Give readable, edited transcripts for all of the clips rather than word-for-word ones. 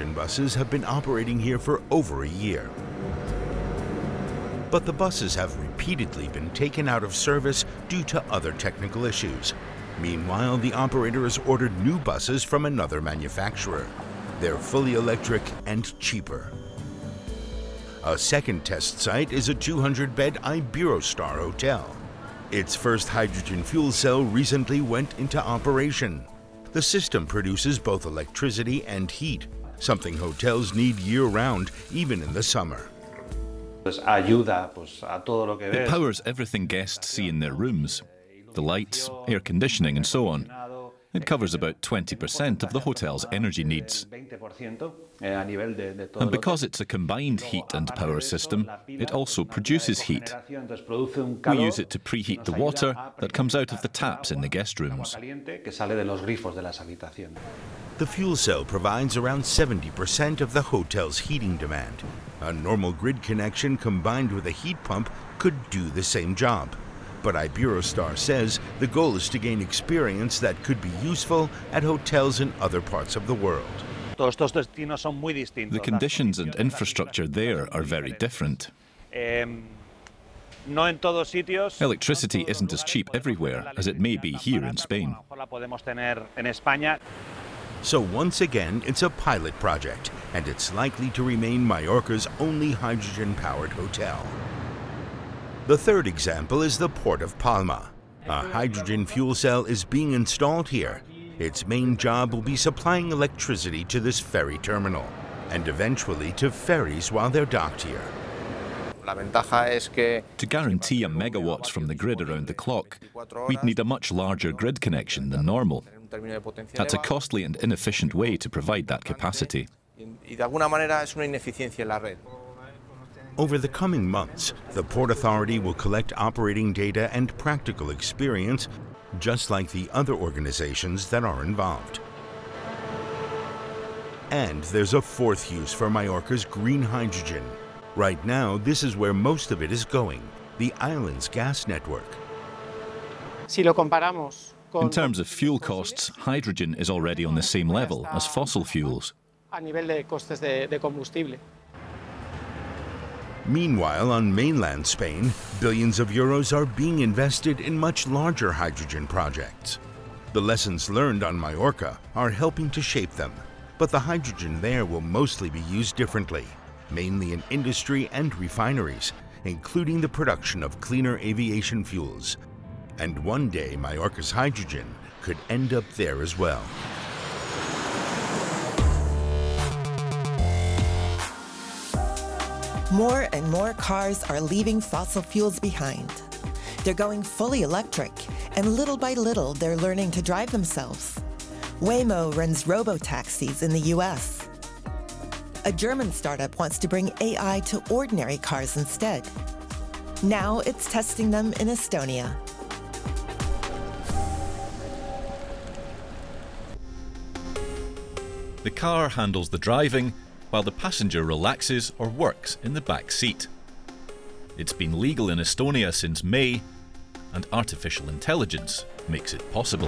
hydrogen buses have been operating here for over a year. But the buses have repeatedly been taken out of service due to other technical issues. Meanwhile, the operator has ordered new buses from another manufacturer. They're fully electric and cheaper. A second test site is a 200-bed Iberostar hotel. Its first hydrogen fuel cell recently went into operation. The system produces both electricity and heat, something hotels need year-round, even in the summer. It powers everything guests see in their rooms, the lights, air conditioning and so on. It covers about 20% of the hotel's energy needs. And because it's a combined heat and power system, it also produces heat. We use it to preheat the water that comes out of the taps in the guest rooms. The fuel cell provides around 70% of the hotel's heating demand. A normal grid connection combined with a heat pump could do the same job. But Iberostar says the goal is to gain experience that could be useful at hotels in other parts of the world. The conditions and infrastructure there are very different. Electricity isn't as cheap everywhere as it may be here in Spain. So once again, it's a pilot project, and it's likely to remain Mallorca's only hydrogen-powered hotel. The third example is the Port of Palma. A hydrogen fuel cell is being installed here. Its main job will be supplying electricity to this ferry terminal, and eventually to ferries while they're docked here. To guarantee a megawatts from the grid around the clock, we'd need a much larger grid connection than normal. That's a costly and inefficient way to provide that capacity. Over the coming months, the Port Authority will collect operating data and practical experience, just like the other organizations that are involved. And there's a fourth use for Mallorca's green hydrogen. Right now, this is where most of it is going, the island's gas network. In terms of fuel costs, hydrogen is already on the same level as fossil fuels. Meanwhile, on mainland Spain, billions of euros are being invested in much larger hydrogen projects. The lessons learned on Mallorca are helping to shape them, but the hydrogen there will mostly be used differently, mainly in industry and refineries, including the production of cleaner aviation fuels. And one day, Mallorca's hydrogen could end up there as well. More and more cars are leaving fossil fuels behind. They're going fully electric, and little by little, they're learning to drive themselves. Waymo runs robo-taxis in the US. A German startup wants to bring AI to ordinary cars instead. Now it's testing them in Estonia. The car handles the driving, while the passenger relaxes or works in the back seat. It's been legal in Estonia since May, and artificial intelligence makes it possible.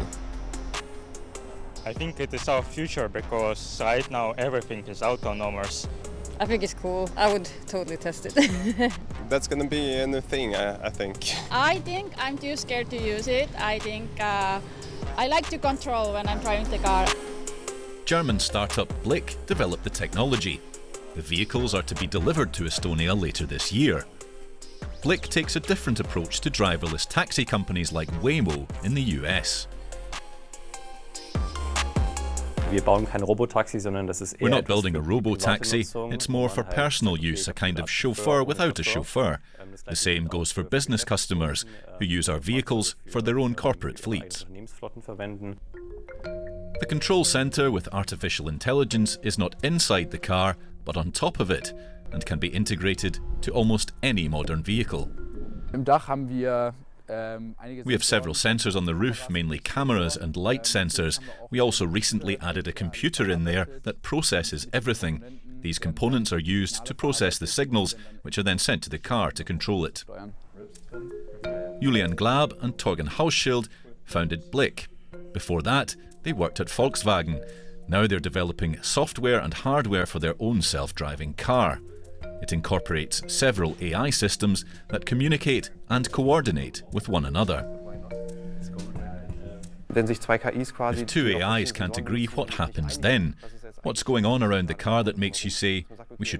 I think it is our future because right now everything is autonomous. I think it's cool. I would totally test it. That's going to be a new thing, I think. I think I'm too scared to use it. I think I like to control when I'm driving the car. German startup Blick developed the technology. The vehicles are to be delivered to Estonia later this year. Blick takes a different approach to driverless taxi companies like Waymo in the US. We're not building a robo-taxi, it's more for personal use, a kind of chauffeur without a chauffeur. The same goes for business customers who use our vehicles for their own corporate fleets. The control centre with artificial intelligence is not inside the car, but on top of it, and can be integrated to almost any modern vehicle. We have several sensors on the roof, mainly cameras and light sensors. We also recently added a computer in there that processes everything. These components are used to process the signals, which are then sent to the car to control it. Julian Glab and Torgen Hausschild founded Blick. Before that, they worked at Volkswagen. Now they're developing software and hardware for their own self-driving car. It incorporates several AI systems that communicate and coordinate with one another. If two AIs can't agree, what happens then? What's going on around the car that makes you say, we should